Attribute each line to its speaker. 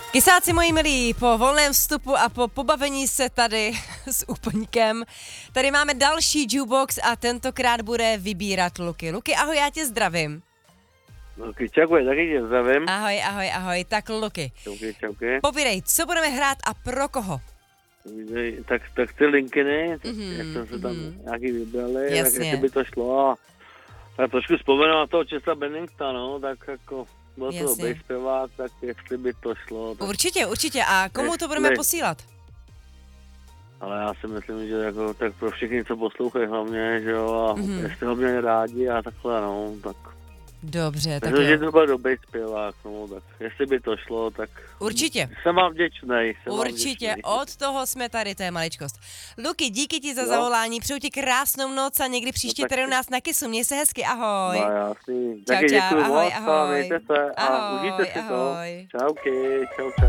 Speaker 1: Kysáci moji milí, po volném vstupu a po pobavení se tady s úplníkem, tady máme další jukebox a tentokrát bude vybírat Luky. Luky, ahoj, já tě zdravím.
Speaker 2: Luky, čauky, taky tě zdravím.
Speaker 1: Ahoj, tak Luky.
Speaker 2: Čauky.
Speaker 1: Povídej, co budeme hrát a pro koho?
Speaker 2: Tak ty linkiny, jak jsme se tam nějaký vybrali,
Speaker 1: Jasně.
Speaker 2: tak jestli by to šlo. Tak trošku vzpomenu na toho Chesta Benningtona, no, tak jako byl to dobrý zpěvák, tak jestli by to šlo. Tak...
Speaker 1: Určitě. A komu to budeme posílat?
Speaker 2: Ale já si myslím, že jako, tak pro všechny, co poslouchají hlavně, že jo, a jestli ho měli rádi a takhle, no, tak...
Speaker 1: Dobře, tak
Speaker 2: myslím, že to byl dobrý zpěvák, no, tak jestli by to šlo, tak...
Speaker 1: Určitě.
Speaker 2: Jsem vám vděčnej.
Speaker 1: Určitě, od toho jsme tady, to je maličkost. Luky, díky ti za zavolání, přeju ti krásnou noc a někdy příště tady u nás na Kysu. Měj se hezky, ahoj.
Speaker 2: No jasný.
Speaker 1: Čau,
Speaker 2: Taky děkuju
Speaker 1: ahoj.
Speaker 2: Mějte se a užijte si to.
Speaker 1: Ahoj.
Speaker 2: Čauky, čau.